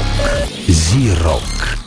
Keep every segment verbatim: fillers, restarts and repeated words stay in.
Зирок.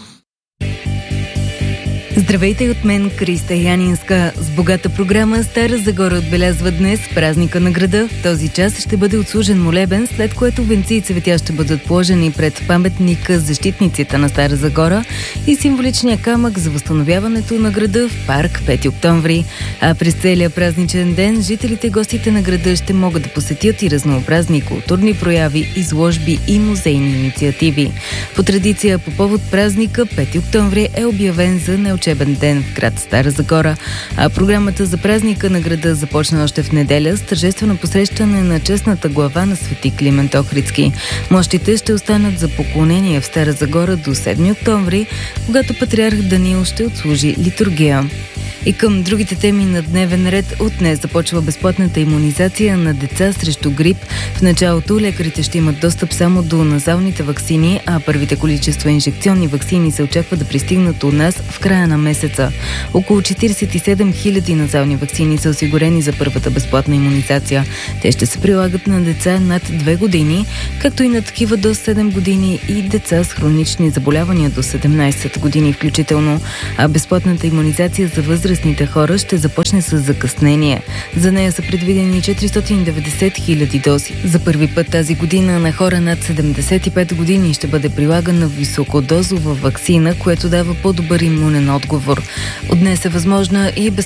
Здравейте и от мен, Криста Янинска. С богата програма Стара Загора отбелязва днес празника на града. В този час ще бъде отслужен молебен, след което венци и цветя ще бъдат положени пред паметника защитниците на Стара Загора и символичния камък за възстановяването на града в парк Пети октомври. А през целия празничен ден жителите и гостите на града ще могат да посетят и разнообразни културни прояви, изложби и музейни инициативи. По традиция, по повод празника Пети октомври е обявен за неучебен ден в град Стара Загора, а програмата за празника на града започна още в неделя с тържествено посрещане на честната глава на свети Климент Охридски. Мощите ще останат за поклонение в Стара Загора до седми октомври, когато патриарх Даниил ще отслужи литургия. И към другите теми на дневен ред, от днес започва безплатната имунизация на деца срещу грип. В началото лекарите ще имат достъп само до назалните ваксини, а първите количества инжекционни ваксини се очаква да пристигнат у нас в края на месеца. Около четиридесет и седем хиляди назални ваксини са осигурени за първата безплатна имунизация. Те ще се прилагат на деца над две години, както и на такива до седем години и деца с хронични заболявания до седемнадесет години включително. А безплатната имунизация за възраст възрастните хора ще започне с закъснение. За нея са предвидени четиристотин и деветдесет хиляди дози. За първи път тази година на хора над седемдесет и пет години ще бъде прилагана високодозова ваксина, което дава по-добър имунен отговор. От днес е възможна и без